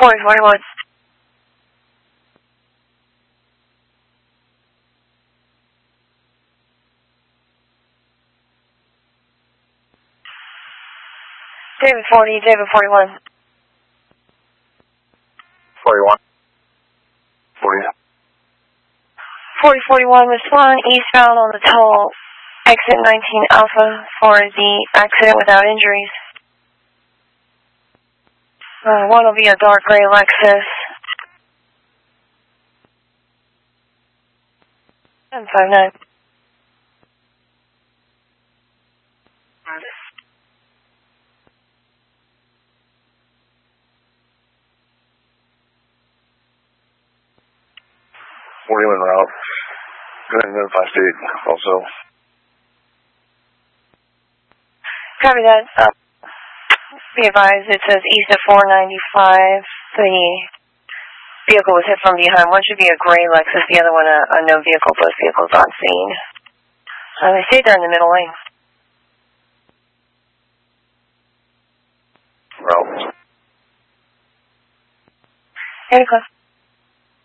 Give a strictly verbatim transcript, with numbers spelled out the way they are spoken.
forty forty-one. David forty, David forty-one. forty-one. forty. forty forty-one, respond eastbound on the toll, exit nineteen Alpha for the accident without injuries. Uh, one will be a dark gray Lexus. seven five nine. forty-one route. Go ahead and notify state also. Copy that. Uh, be advised, it says east of four ninety-five. The vehicle was hit from behind. One should be a gray Lexus, the other one a, a no vehicle. Both vehicles on scene. Uh, they stayed there in the middle lane. Route. Very close.